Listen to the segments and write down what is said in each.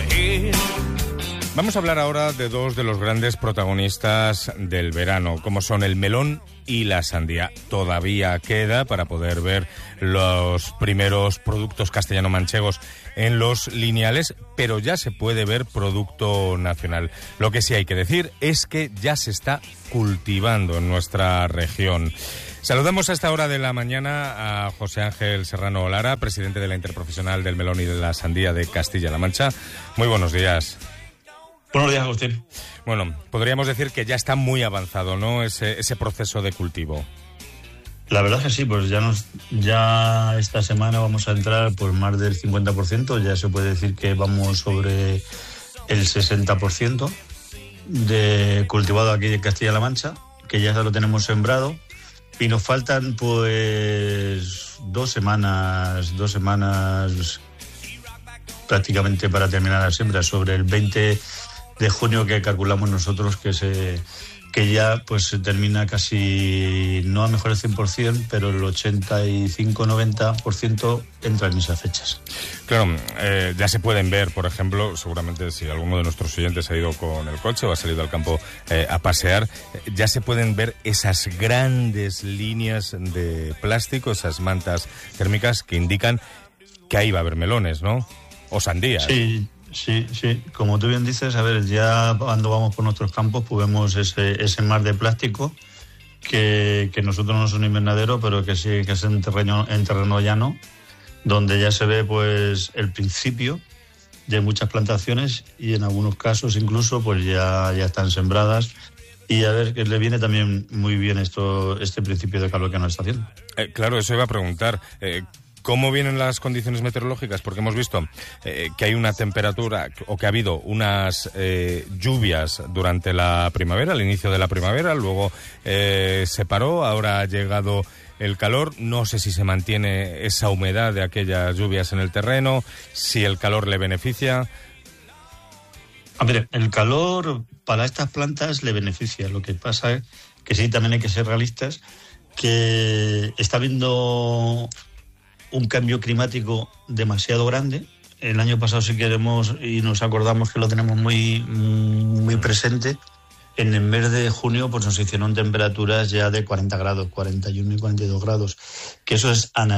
Vamos a hablar ahora de dos de los grandes protagonistas del verano, como son el melón y la sandía. Todavía queda para poder ver los primeros productos castellano-manchegos en los lineales, pero ya se puede ver producto nacional. Lo que sí hay que decir es que ya se está cultivando en nuestra región. Saludamos a esta hora de la mañana a José Ángel Serrano Lara, presidente de la Interprofesional del Melón y de la Sandía de Castilla-La Mancha. Muy buenos días. Buenos días, Agustín. Bueno, podríamos decir que ya está muy avanzado, ¿no?, ese proceso de cultivo. La verdad es que sí, pues ya esta semana vamos a entrar por más del 50%, ya se puede decir que vamos sobre el 60% de cultivado aquí de Castilla-La Mancha, que ya lo tenemos sembrado, y nos faltan pues dos semanas prácticamente para terminar la siembra, sobre el 20 de junio que calculamos nosotros que ya pues se termina casi, no a mejor el 100%, pero el 85-90% entra en esas fechas. Claro, ya se pueden ver, por ejemplo, seguramente si alguno de nuestros oyentes ha ido con el coche o ha salido al campo a pasear, ya se pueden ver esas grandes líneas de plástico, esas mantas térmicas que indican que ahí va a haber melones, ¿no? O sandías. Sí, como tú bien dices, a ver, ya cuando vamos por nuestros campos pues vemos ese mar de plástico que nosotros no es un invernadero, pero que sí que es en terreno llano, donde ya se ve pues el principio de muchas plantaciones y en algunos casos incluso pues ya están sembradas. Y a ver, que le viene también muy bien este principio de calor que nos está haciendo. Claro, eso iba a preguntar. ¿Cómo vienen las condiciones meteorológicas? Porque hemos visto que hay una temperatura, o que ha habido unas lluvias durante la primavera, al inicio de la primavera, luego se paró, ahora ha llegado el calor. No sé si se mantiene esa humedad de aquellas lluvias en el terreno, si el calor le beneficia. A ver, el calor para estas plantas le beneficia. Lo que pasa es que sí, también hay que ser realistas, que está habiendo un cambio climático demasiado grande. El año pasado sí queremos y nos acordamos que lo tenemos muy presente. En el mes de junio pues nos hicieron temperaturas ya de 40 grados, 41 y 42 grados, que eso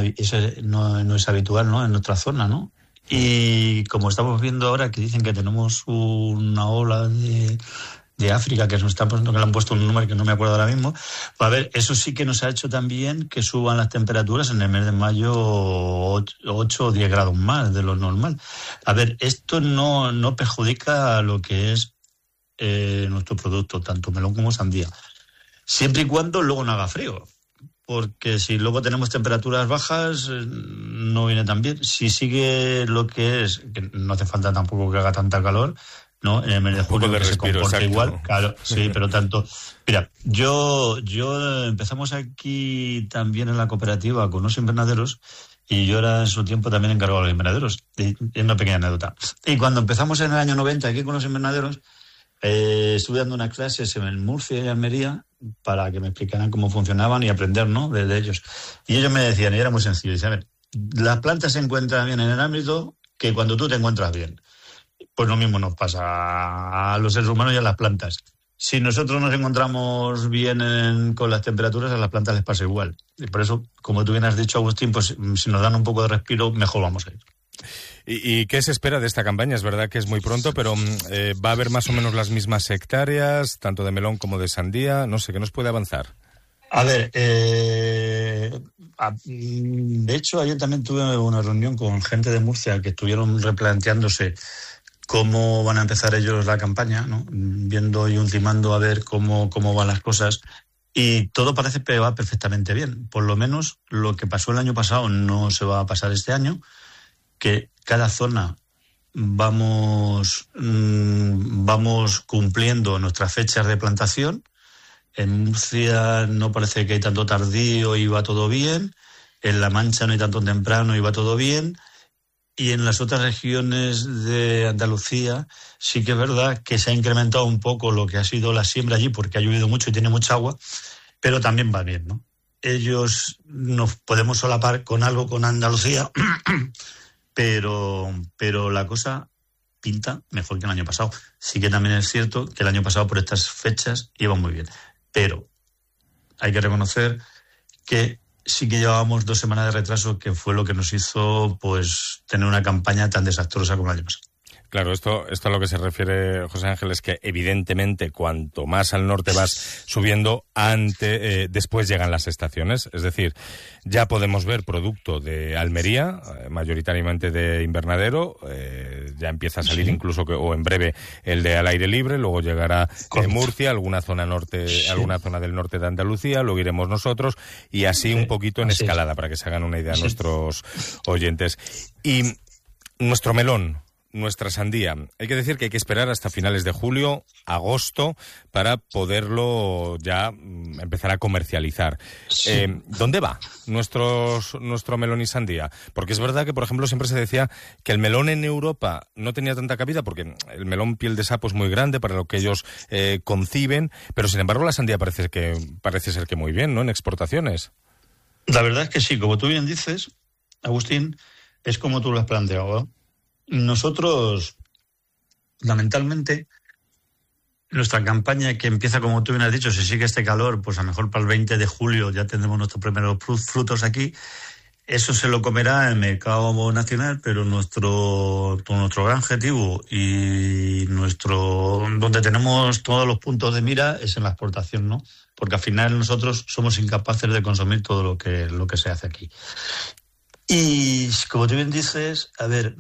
no es habitual, ¿no?, en nuestra zona, ¿no? Y como estamos viendo ahora que dicen que tenemos una ola de África, que nos están poniendo, que le han puesto un número que no me acuerdo ahora mismo. Pues a ver, eso sí que nos ha hecho también que suban las temperaturas en el mes de mayo 8 o 10 grados más de lo normal. A ver, esto no perjudica a lo que es nuestro producto, tanto melón como sandía, siempre y cuando luego no haga frío, porque si luego tenemos temperaturas bajas no viene tan bien. Si sigue lo que es, que no hace falta tampoco que haga tanta calor, ¿no? En el mes de junio que se comporta igual, claro, sí, pero tanto. Mira, yo empezamos aquí también en la cooperativa con los invernaderos, y yo era en su tiempo también encargado de los invernaderos. Es una pequeña anécdota. Y cuando empezamos en el año 90 aquí con los invernaderos, estuve dando unas clases en Murcia y Almería para que me explicaran cómo funcionaban y aprender, ¿no?, de ellos. Y ellos me decían, y era muy sencillo, decían, a ver, las plantas se encuentran bien en el ámbito que cuando tú te encuentras bien. Pues lo mismo nos pasa a los seres humanos y a las plantas. Si nosotros nos encontramos bien con las temperaturas, a las plantas les pasa igual. Y por eso, como tú bien has dicho, Agustín, pues si nos dan un poco de respiro, mejor vamos a ir. ¿Y qué se espera de esta campaña? Es verdad que es muy pronto, pero ¿va a haber más o menos las mismas hectáreas, tanto de melón como de sandía? No sé, ¿qué nos puede avanzar? A ver, de hecho, ayer también tuve una reunión con gente de Murcia que estuvieron replanteándose cómo van a empezar ellos la campaña, ¿no?, viendo y ultimando a ver cómo van las cosas. Y todo parece que va perfectamente bien. Por lo menos lo que pasó el año pasado no se va a pasar este año, que cada zona vamos cumpliendo nuestras fechas de plantación. En Murcia no parece que hay tanto tardío y va todo bien. En La Mancha no hay tanto temprano y va todo bien. Y en las otras regiones de Andalucía sí que es verdad que se ha incrementado un poco lo que ha sido la siembra allí, porque ha llovido mucho y tiene mucha agua, pero también va bien, ¿no? Ellos nos podemos solapar con algo con Andalucía, pero la cosa pinta mejor que el año pasado. Sí que también es cierto que el año pasado por estas fechas iba muy bien, pero hay que reconocer que sí que llevábamos 2 semanas de retraso, que fue lo que nos hizo pues tener una campaña tan desastrosa como el año pasado. Claro, esto a lo que se refiere, José Ángel, es que evidentemente cuanto más al norte vas subiendo, después llegan las estaciones. Es decir, ya podemos ver producto de Almería, mayoritariamente de invernadero, ya empieza a salir incluso, o en breve, el de al aire libre, luego llegará Murcia, alguna zona norte, alguna zona del norte de Andalucía, luego iremos nosotros, y así un poquito en escalada, para que se hagan una idea nuestros oyentes. Y nuestro melón, nuestra sandía, hay que decir que hay que esperar hasta finales de julio, agosto, para poderlo ya empezar a comercializar. Sí. ¿Dónde va nuestro melón y sandía? Porque es verdad que, por ejemplo, siempre se decía que el melón en Europa no tenía tanta cabida, porque el melón piel de sapo es muy grande para lo que ellos conciben, pero sin embargo la sandía parece ser que muy bien, ¿no?, en exportaciones. La verdad es que sí, como tú bien dices, Agustín, es como tú lo has planteado, ¿no? Nosotros, lamentablemente, nuestra campaña, que empieza, como tú bien has dicho, si sigue este calor, pues a lo mejor para el 20 de julio ya tendremos nuestros primeros frutos aquí. Eso se lo comerá el mercado nacional, pero nuestro gran objetivo y donde tenemos todos los puntos de mira es en la exportación, ¿no? Porque al final nosotros somos incapaces de consumir todo lo que se hace aquí. Y como tú bien dices, a ver,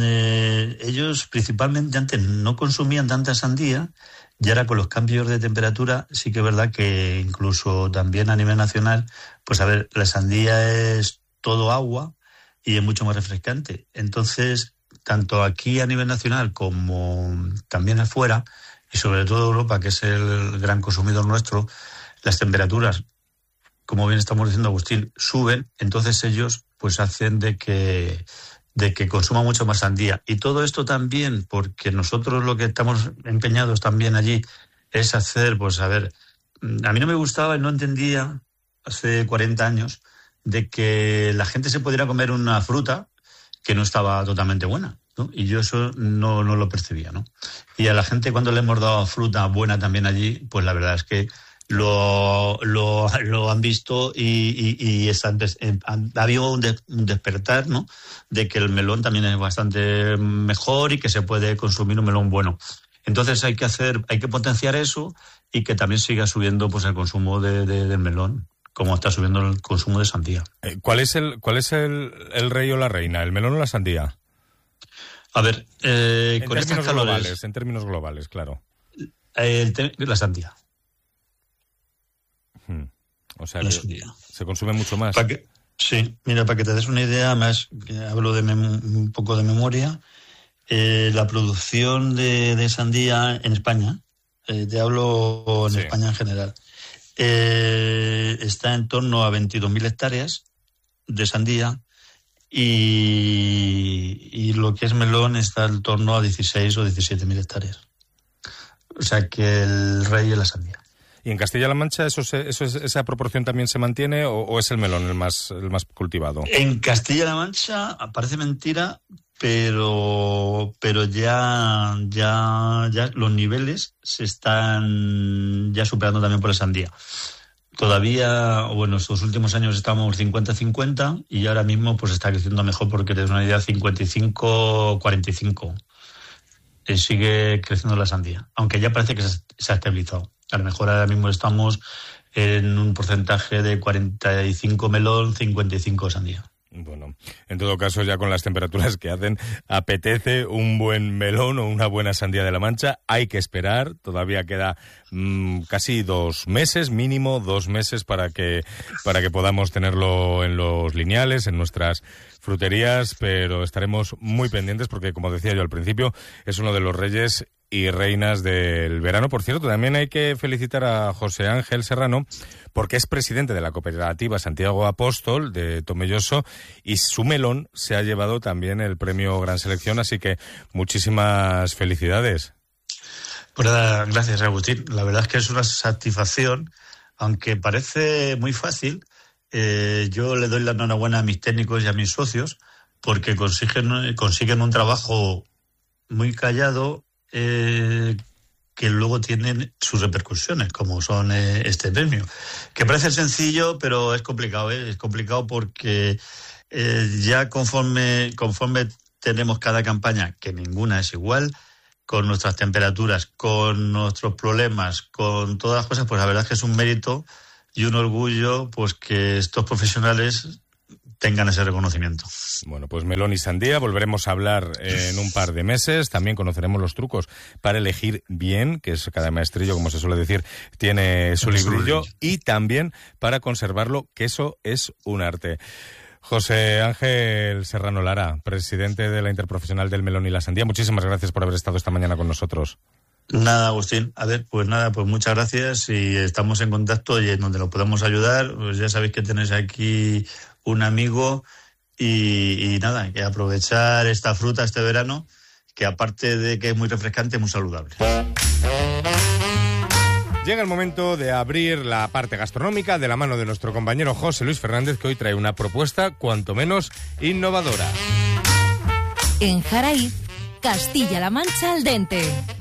ellos principalmente antes no consumían tanta sandía, y ahora con los cambios de temperatura sí que es verdad que incluso también a nivel nacional, pues a ver, la sandía es todo agua y es mucho más refrescante. Entonces, tanto aquí a nivel nacional como también afuera, y sobre todo Europa, que es el gran consumidor nuestro, las temperaturas, como bien estamos diciendo, Agustín, suben, entonces ellos pues hacen de que consuma mucho más sandía. Y todo esto también porque nosotros lo que estamos empeñados también allí es hacer, pues a ver, a mí no me gustaba y no entendía hace 40 años de que la gente se pudiera comer una fruta que no estaba totalmente buena, ¿no? Y yo eso no lo percibía, ¿no? Y a la gente, cuando le hemos dado fruta buena también allí, pues la verdad es que lo han visto y ha habido un despertar, ¿no?, de que el melón también es bastante mejor y que se puede consumir un melón bueno. Entonces hay que potenciar eso y que también siga subiendo pues el consumo del melón, como está subiendo el consumo de sandía. ¿Cuál es el rey o la reina, el melón o la sandía? A ver, con estas calores, en términos globales, claro. La sandía. O sea, que se consume mucho más. Sí, mira, para que te des una idea, más que hablo un poco de memoria, la producción de sandía en España, te hablo en España en general, está en torno a 22.000 hectáreas de sandía y lo que es melón está en torno a 16 o 17.000 hectáreas. O sea que el rey es la sandía. ¿Y en Castilla-La Mancha esa proporción también se mantiene o es el melón el más cultivado? En Castilla-La Mancha parece mentira, pero ya los niveles se están ya superando también por la sandía. Todavía, bueno, estos últimos años estábamos 50-50 y ahora mismo pues está creciendo mejor, porque te das una idea, 55-45. Sigue creciendo la sandía, aunque ya parece que se ha estabilizado. A lo mejor ahora mismo estamos en un porcentaje de 45 melón, 55 sandía. Bueno, en todo caso, ya con las temperaturas que hacen, apetece un buen melón o una buena sandía de la Mancha. Hay que esperar, todavía queda casi 2 meses, mínimo 2 meses para que podamos tenerlo en los lineales, en nuestras fruterías, pero estaremos muy pendientes porque, como decía yo al principio, es uno de los reyes y reinas del verano. Por cierto, también hay que felicitar a José Ángel Serrano, porque es presidente de la cooperativa Santiago Apóstol de Tomelloso, y su melón se ha llevado también el premio Gran Selección, así que muchísimas felicidades. Pues nada, gracias, Agustín. La verdad es que es una satisfacción, aunque parece muy fácil. Yo le doy la enhorabuena a mis técnicos y a mis socios porque consiguen un trabajo muy callado, que luego tienen sus repercusiones, como son este premio. Que parece sencillo, pero es complicado, ¿eh? Es complicado porque ya conforme tenemos cada campaña, que ninguna es igual, con nuestras temperaturas, con nuestros problemas, con todas las cosas, pues la verdad es que es un mérito y un orgullo pues que estos profesionales tengan ese reconocimiento. Bueno, pues melón y sandía, volveremos a hablar en un par de meses. También conoceremos los trucos para elegir bien, que es cada maestrillo, como se suele decir, tiene su librillo, y también para conservarlo, que eso es un arte. José Ángel Serrano Lara, presidente de la Interprofesional del Melón y la Sandía, muchísimas gracias por haber estado esta mañana con nosotros. Nada, Agustín. Pues muchas gracias y estamos en contacto y en donde lo podamos ayudar, pues ya sabéis que tenéis aquí un amigo y nada, que aprovechar esta fruta este verano, que aparte de que es muy refrescante, es muy saludable. Llega el momento de abrir la parte gastronómica de la mano de nuestro compañero José Luis Fernández, que hoy trae una propuesta cuanto menos innovadora. En Jaraíz, Castilla-La Mancha al dente.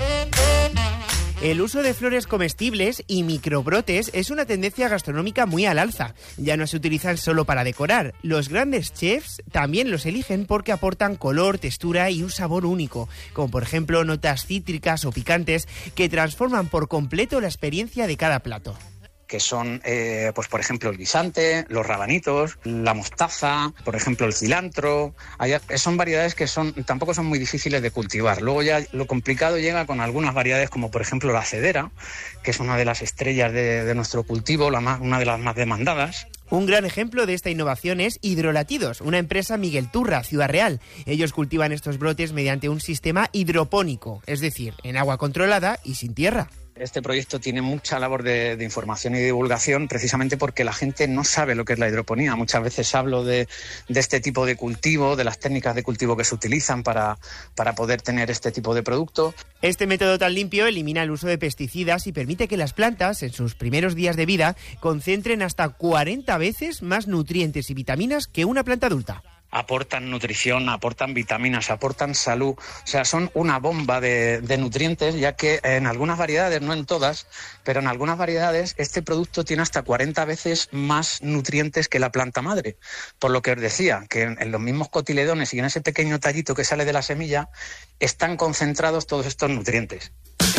El uso de flores comestibles y microbrotes es una tendencia gastronómica muy al alza. Ya no se utilizan solo para decorar. Los grandes chefs también los eligen porque aportan color, textura y un sabor único, como por ejemplo notas cítricas o picantes que transforman por completo la experiencia de cada plato. Que son, pues por ejemplo, el guisante, los rabanitos, la mostaza, por ejemplo, el cilantro. Son variedades que tampoco son muy difíciles de cultivar. Luego ya lo complicado llega con algunas variedades, como por ejemplo la cedera, que es una de las estrellas de nuestro cultivo, una de las más demandadas. Un gran ejemplo de esta innovación es Hidrolatidos, una empresa Miguel Turra, Ciudad Real. Ellos cultivan estos brotes mediante un sistema hidropónico, es decir, en agua controlada y sin tierra. Este proyecto tiene mucha labor de información y divulgación, precisamente porque la gente no sabe lo que es la hidroponía. Muchas veces hablo de este tipo de cultivo, de las técnicas de cultivo que se utilizan para poder tener este tipo de producto. Este método tan limpio elimina el uso de pesticidas y permite que las plantas, en sus primeros días de vida, concentren hasta 40 veces más nutrientes y vitaminas que una planta adulta. Aportan nutrición, aportan vitaminas, aportan salud. O sea, son una bomba de nutrientes, ya que en algunas variedades, no en todas, pero en algunas variedades este producto tiene hasta 40 veces más nutrientes que la planta madre. Por lo que os decía, que en los mismos cotiledones y en ese pequeño tallito que sale de la semilla están concentrados todos estos nutrientes.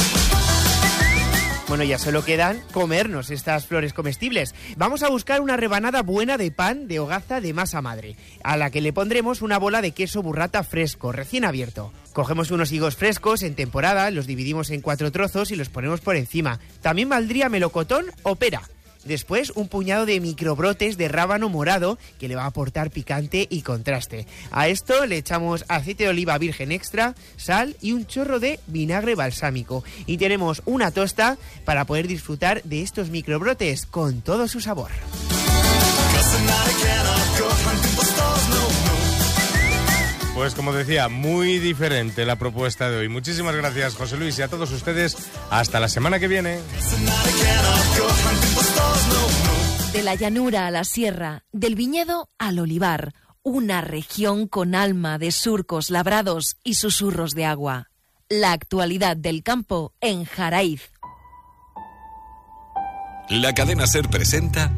Bueno, ya solo quedan comernos estas flores comestibles. Vamos a buscar una rebanada buena de pan de hogaza de masa madre, a la que le pondremos una bola de queso burrata fresco, recién abierto. Cogemos unos higos frescos en temporada, los dividimos en 4 trozos y los ponemos por encima. También valdría melocotón o pera. Después, un puñado de microbrotes de rábano morado que le va a aportar picante y contraste. A esto le echamos aceite de oliva virgen extra, sal y un chorro de vinagre balsámico. Y tenemos una tosta para poder disfrutar de estos microbrotes con todo su sabor. Pues como decía, muy diferente la propuesta de hoy. Muchísimas gracias, José Luis, y a todos ustedes. Hasta la semana que viene. De la llanura a la sierra, del viñedo al olivar, una región con alma de surcos labrados y susurros de agua. La actualidad del campo en Jaraíz. La cadena SER presenta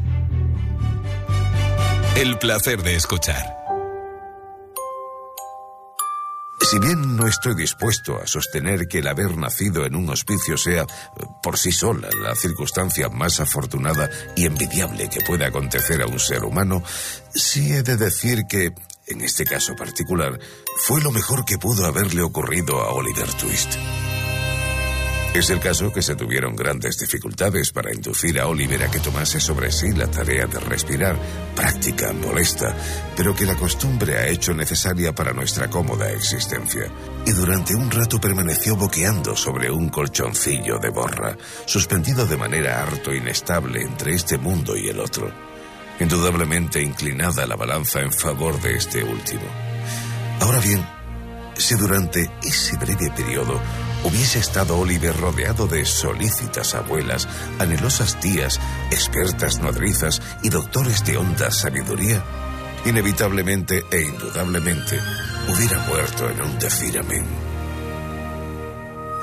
El placer de escuchar. Si bien no estoy dispuesto a sostener que el haber nacido en un hospicio sea, por sí sola, la circunstancia más afortunada y envidiable que pueda acontecer a un ser humano, sí he de decir que, en este caso particular, fue lo mejor que pudo haberle ocurrido a Oliver Twist. Es el caso que se tuvieron grandes dificultades para inducir a Oliver a que tomase sobre sí la tarea de respirar, práctica, molesta, pero que la costumbre ha hecho necesaria para nuestra cómoda existencia. Y durante un rato permaneció boqueando sobre un colchoncillo de borra, suspendido de manera harto inestable entre este mundo y el otro. Indudablemente inclinada la balanza en favor de este último. Ahora bien, si durante ese breve periodo hubiese estado Oliver rodeado de solícitas abuelas, anhelosas tías, expertas nodrizas y doctores de honda sabiduría, inevitablemente e indudablemente hubiera muerto en un decir amén.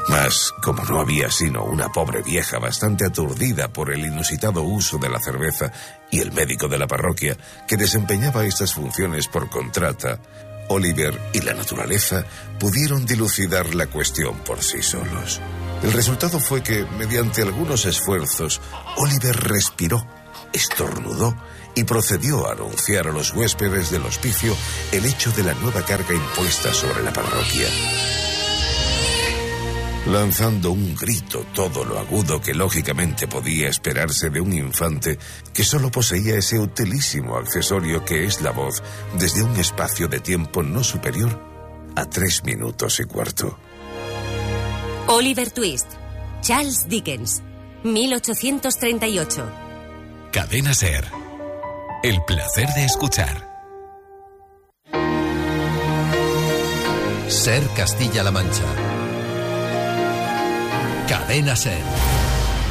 Mas, como no había sino una pobre vieja bastante aturdida por el inusitado uso de la cerveza y el médico de la parroquia que desempeñaba estas funciones por contrata, Oliver y la naturaleza pudieron dilucidar la cuestión por sí solos. El resultado fue que, mediante algunos esfuerzos, Oliver respiró, estornudó y procedió a anunciar a los huéspedes del hospicio el hecho de la nueva carga impuesta sobre la parroquia. Lanzando un grito todo lo agudo que lógicamente podía esperarse de un infante que solo poseía ese utilísimo accesorio que es la voz desde un espacio de tiempo no superior a 3 minutos y cuarto. Oliver Twist, Charles Dickens, 1838. Cadena SER. El placer de escuchar. SER Castilla-La Mancha. Cadena SER.